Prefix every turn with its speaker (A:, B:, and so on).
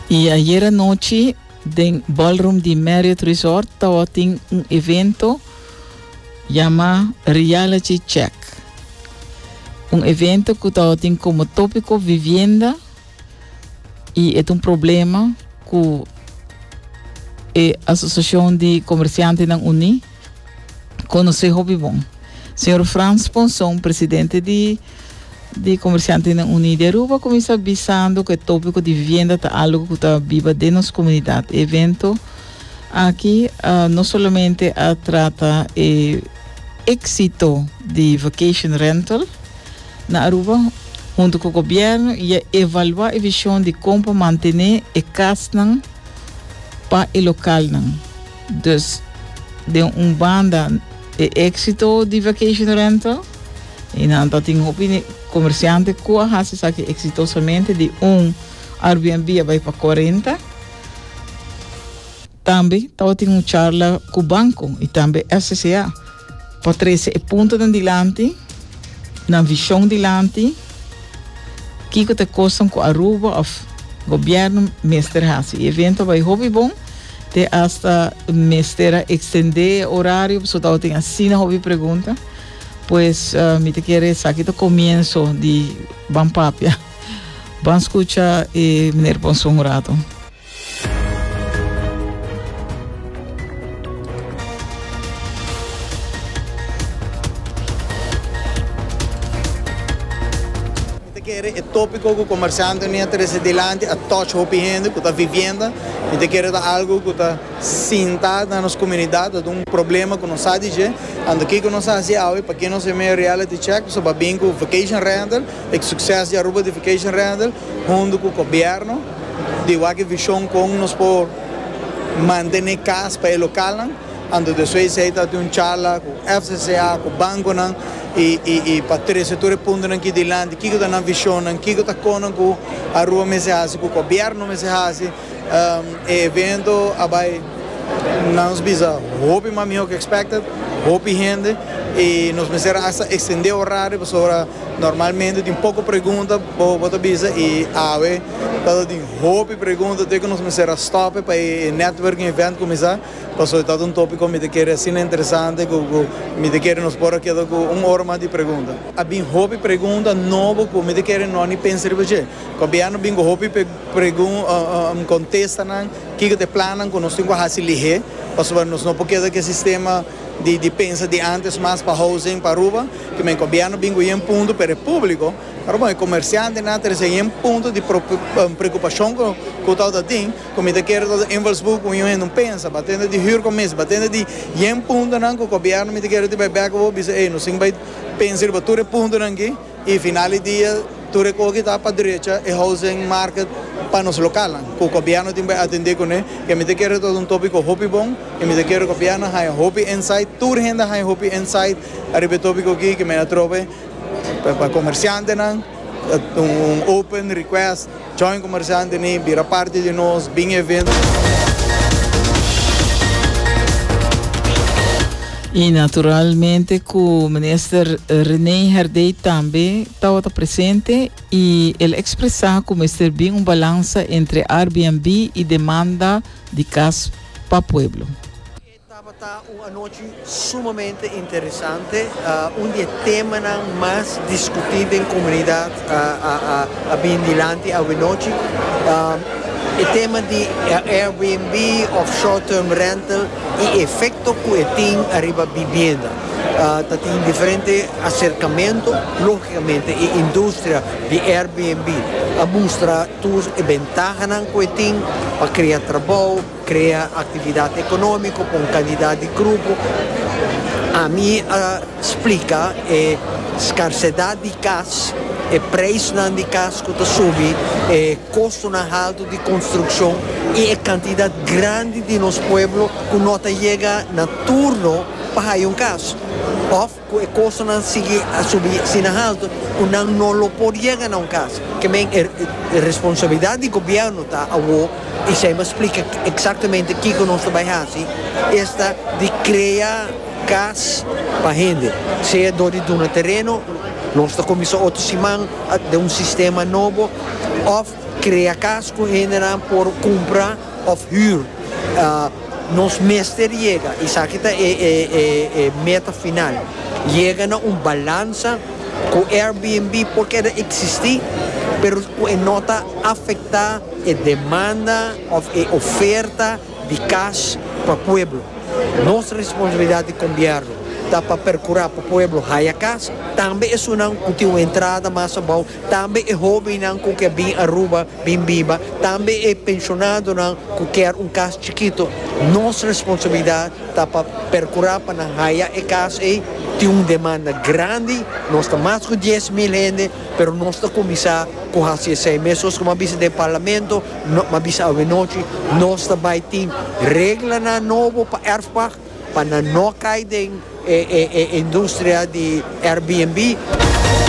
A: E ayer à noite, no ballroom de Marriott Resort, tem evento chamado Reality Check. Evento que tem como tópico vivienda e é problema que a Associação de Comerciantes da Uni conhece hobby bom. Senhor Franz Ponson, presidente de Comerciantes da Uni de Aruba, começa avisando que o tópico de vivienda é algo que está viva de nossa comunidade. Evento aqui não somente trata êxito de vacation rental na Aruba, junto com o governo, e evaluar a visão de como manter a casa para o local. Então, de banda êxito de vacation rental, e não tem opinião comerciante que faz exitosamente de Airbnb vai para 40. Também tem charla com o banco e também FCCA para trazer ponto de adiante, na visão de adiante, que te costam com a Aruba, o governo, mestre Hassi. O evento vai hobby bom, te hasta mestre extender horário, so que tem assim hobby pergunta. Pues me te quiere sacar do comienzo de Bampapia. Vamos escuchar Mr. Ponson un rato.
B: É tópico que o comerciante não interessa delante a tocha opinião que está vivendo e te quer dar algo que está sentado na nossa comunidade de problema que não sabe dizer ando aqui que não sabe se para quem não se meio reality check sobre bem com vacation rental e sucesso de Aruba de vacation rental junto com o governo de que visão com nos por manter casa para o local ando depois se está de charla com FCCA com o banco e para ter setores pontos aqui de land, que está na visão, que está com a rua mesehase, com o governo mesehase, evento abai não se bisa, hope mami que expected, hope gente e nos mesera hasta extender o horário, para normalmente tem pouco pergunta, bota bisa e ave, todo tem hope pergunta, tem que nos mesera stop para networking event começar. Passou todo tópico me te quer assim interessante que me te quer nos por aqui com hora mais de pergunta. A bem hobby pergunta novo que me te quer não nem pensar porque o governo bem hobby pergunta contesta que te planam que nós temos que fazer lihe, passou nós não porque que sistema de pensa de antes mais para housing para Aruba, que o governo bem em ponto para o público. Agora, o comerciante não tem um ponto de preocupação com o tal da tem, como te quer todo envolver com ele não pensa, batendo de rir com isso, batendo de um ponto não que o governo me te quer de beber com você, ei, não sei vai pensar para todo ponto não aqui e final do dia tu recolhe tá para direita e housing market para nos local, que o governo tem que atender com ele, que me te quer todo tópico hobby bom, e me te quer o governo há hobby insight, tu renda há hobby insight, arriba tópico aqui que me atrope para comerciante open request join comerciante vira parte de nós bem evento
A: e naturalmente que o ministro René Herdey também estava presente e ele expressava como ser bem balança entre Airbnb e demanda de casa para o pueblo.
C: Está uma noite sumamente interessante, onde o tema mais discutido em comunidade a bem dilante a noite. O tema de Airbnb, of short-term rental e efeito que tem arriba vivenda. Tem diferente acercamento, logicamente, a indústria de Airbnb mostra as vantagens que tem para criar trabalho, criar atividade econômica com quantidade de grupo. A mim explica a escassez de casa, o preço de casa que sobe, o custo alto de construção e a quantidade grande de nosso povo que não chega no turno para um caso. Of o custo não sigue a subir sin alto, não lo pode chegar a caso. Que a responsabilidade do governo está a e se me explica exatamente o que nós estamos fazendo, é de criar casa para gente, seja dentro de um terreno, Nós estamos começando outro semana de sistema novo, of criar casa que generam por comprar of huur. Nos mestre chega, isso aqui é meta final. Chega na balança com Airbnb porque ela existe, mas nota afetar a demanda ou a oferta de casa para o povo. Nossa responsabilidade de cambiar dá para procurar para o povo a casa, também é uma entrada mais boa, também é jovem que quer bem Aruba, bem viva, também é pensionado que quer casa chiquito. Nossa responsabilidade dá para procurar para a casa e tem uma demanda grande, nós estamos mais de 10 mil gente, mas nós estamos começando com as 6 meses, como a visa do parlamento, a visa à noite, nós também temos regras novas para Erfbach, para não cair em indústria de Airbnb.